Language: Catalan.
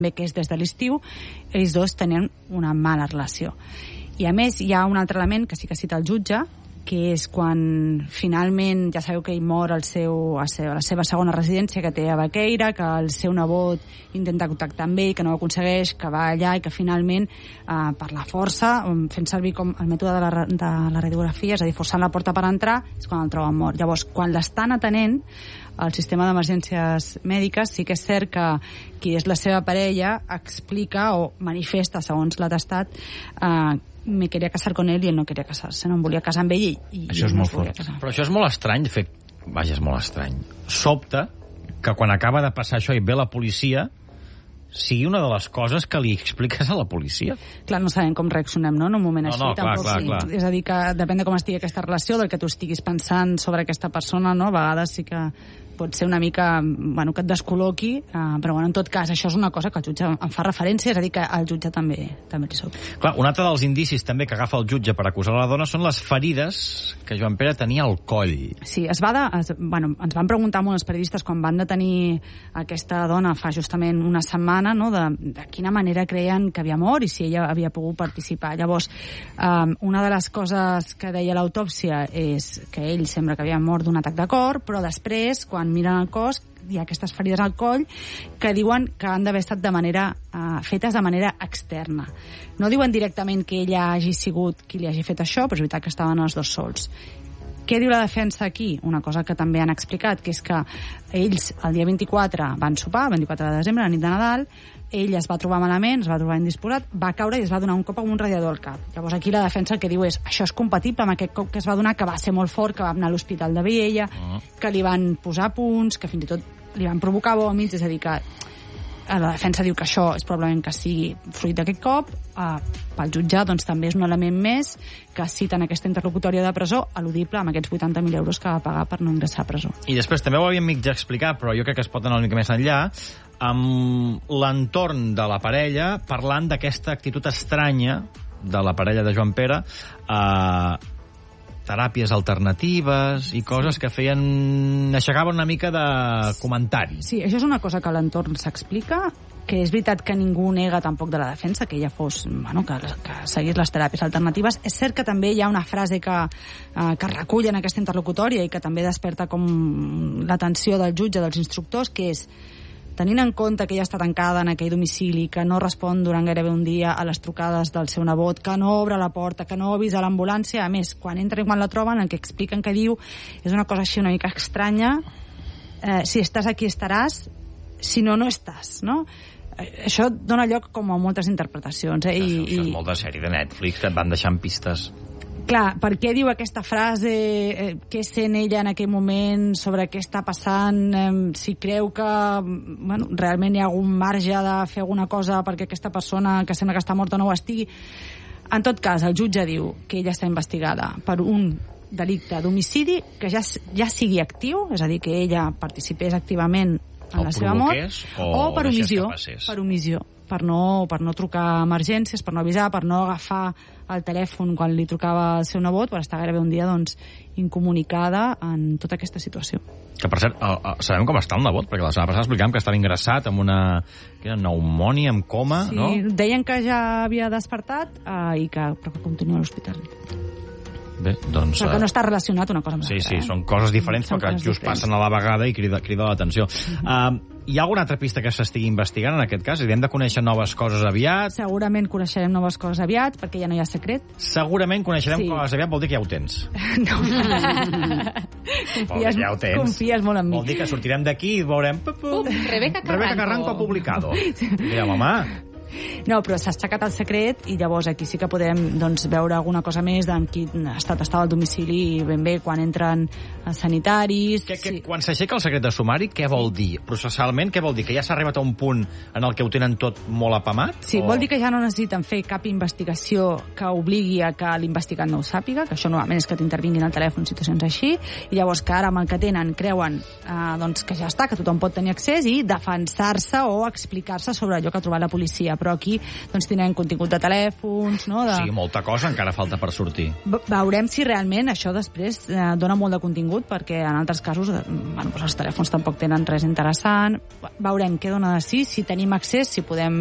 bé que és des de l'estiu, ells dos tenen una mala relació. I a més hi ha un altre element que sí que cita el jutge, que és quan finalment ja sabeu que ell mor a la seva segona residència que té a Baqueira, que el seu nebot intenta contactar amb ell, que no ho aconsegueix, que va allà i que finalment per la força, fent servir com el mètode de la radiografia, és a dir, forçant la porta per entrar, és quan el troben mort. Llavors, quan l'estan atenent el sistema d'emergències mèdiques, sí que és cert que qui és la seva parella explica o manifesta, segons l'atestat, me quería casar con él y él no quería casarse, no em volia casar amb ell i això és no molt fort. Però això és molt estrany, vaja, és molt estrany. Sobta que quan acaba de passar això i ve la policia sigui una de les coses que li expliques a la policia. Clar, no sabem com reaccionem, no?, en un moment així. Clar. És a dir, que depèn de com estigui aquesta relació, del que tu estiguis pensant sobre aquesta persona, no?, a vegades sí que pot ser una mica, bueno, que et descol·loqui, però bueno, en tot cas, això és una cosa que el jutge en fa referència, és a dir, que el jutge també li sobta. Clar, un altre dels indicis també que agafa el jutge per acusar la dona són les ferides que Joan Pere tenia al coll. Sí, ens van preguntar molts periodistes quan van detenir aquesta dona fa justament una setmana, no?, de quina manera creien que havia mort i si ella havia pogut participar. Llavors, una de les coses que deia l'autòpsia és que ell sembla que havia mort d'un atac de cor, però després, quan miren el cos, hi ha aquestes ferides al coll que diuen que han d'haver estat fetes de manera externa. No diuen directament que ella hagi sigut qui li hagi fet això, però és veritat que estaven els dos sols. Què diu la defensa aquí? Una cosa que també han explicat, que és que ells el dia 24 van sopar, el 24 de desembre, la nit de Nadal, ell es va trobar malament, es va trobar indisposat, va caure i es va donar un cop amb un radiador al cap. Llavors aquí la defensa el que diu és això és compatible amb aquest cop que es va donar, que va ser molt fort, que va anar a l'Hospital de Viella, que li van posar punts, que fins i tot li van provocar vòmits, és a dir, que la defensa diu que això és probablement que sigui fruit d'aquest cop. Pel jutge doncs, també és un element més que cita en aquesta interlocutòria de presó al·ludible amb aquests 80.000 euros que va pagar per no ingressar a presó. I després també ho havíem mig explicat, però jo crec que es pot anar una mica més enllà, amb l'entorn de la parella, parlant d'aquesta actitud estranya de la parella de Joan Pere, teràpies alternatives i coses que aixecaven una mica de comentari. Sí, això és una cosa que a l'entorn s'explica, que és veritat que ningú nega tampoc de la defensa que ella fos, bueno, que seguís les teràpies alternatives. És cert que també hi ha una frase que recull en aquesta interlocutòria i que també desperta com l'atenció del jutge, dels instructors, que és tenint en compte que ella està tancada en aquell domicili, que no respon durant gairebé un dia a les trucades del seu nebot, que no obre la porta, que no avisa l'ambulància, a més, quan entra i quan la troben, el que expliquen que diu és una cosa així una mica estranya, si estàs aquí estaràs, si no, no estàs, no? Això dona lloc com a moltes interpretacions. Això és molt de sèrie de Netflix, que et van deixant pistes. Clar, per què diu aquesta frase, què sent ella en aquell moment, sobre què està passant, si creu que realment hi ha algun marge de fer alguna cosa perquè aquesta persona que sembla que està morta no ho estigui. En tot cas, el jutge diu que ella està investigada per un delicte d'homicidi que ja sigui actiu, és a dir, que ella participés activament en la seva mort, o per omissió, per no trucar a emergències, per no avisar, per no agafar el telèfon quan li trucava el seu nebot, per estar gairebé un dia incomunicada en tota aquesta situació. Que, per cert, sabem com està el nebot, perquè la setmana passada explicàvem que estava ingressat amb una pneumònia, amb coma, sí, no? Deien que ja havia despertat però que continua a l'hospital. Bé, doncs... Però que no està relacionat una cosa amb l'altra. Sí, són coses diferents, però que just passen a la vegada i crida l'atenció. Hi ha alguna altra pista que s'estigui investigant en aquest cas? Hem de conèixer noves coses aviat? Segurament coneixerem noves coses aviat, perquè ja no hi ha secret. Segurament coneixerem coses aviat, vol dir que ja ho tens. No. Ja ho tens. Confies molt en mi. Vol dir que sortirem d'aquí i veurem... Rebeca Carranco ha publicado. Direm, home... No, però s'ha aixecat el secret i llavors aquí sí que podem veure alguna cosa més d'en quin estat estava el domicili i ben bé quan entren els sanitaris... Quan s'aixeca el secret de sumari, què vol dir? Processalment, què vol dir? Que ja s'ha arribat a un punt en el que ho tenen tot molt apamat? Sí, vol dir que ja no necessiten fer cap investigació que obligui a que l'investigat no ho sàpiga, que això normalment és que t'intervinguin al telèfon en situacions així, i llavors que ara amb el que tenen creuen que ja està, que tothom pot tenir accés i defensar-se o explicar-se sobre allò que ha trobat la policia. però aquí doncs, tindrem contingut de telèfons, no? Sí, molta cosa encara falta per sortir. Veurem si realment això després dona molt de contingut, perquè en altres casos bueno, doncs els telèfons tampoc tenen res interessant. Veurem què dona de si tenim accés, si podem